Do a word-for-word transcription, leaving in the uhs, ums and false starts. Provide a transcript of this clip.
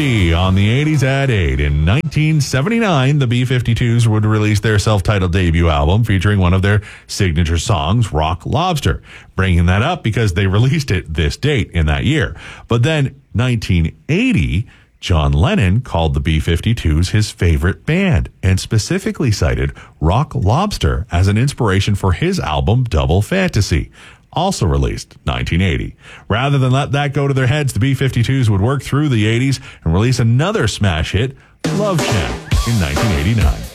On the eighties at eight. In nineteen seventy-nine, the B fifty-twos would release their self-titled debut album featuring one of their signature songs, Rock Lobster. Bringing that up because they released it this date in that year. But then nineteen eighty, John Lennon called the B fifty-twos his favorite band and specifically cited Rock Lobster as an inspiration for his album Double Fantasy, also released nineteen eighty. Rather than let that go to their heads, the B fifty-twos would work through the eighties and release another smash hit, Love Shack, in nineteen eighty-nine.